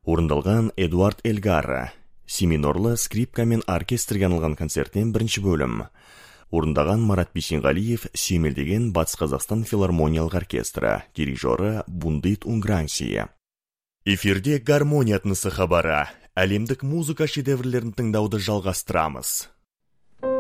Орындалған Эдуард Эльгара, семинорлы скрипка мен оркестрге арналған концерттен бірінші бөлім. Орындаған Марат Бейсенғалиев сүйемелдеген Батыс Қазақстан филармониялық оркестрі, дирижері Бундит Унгрансия. Эфирде гармония тынысы хабары. Әлемдік музыка шедеврлерін тыңдауды жалғастырамыз.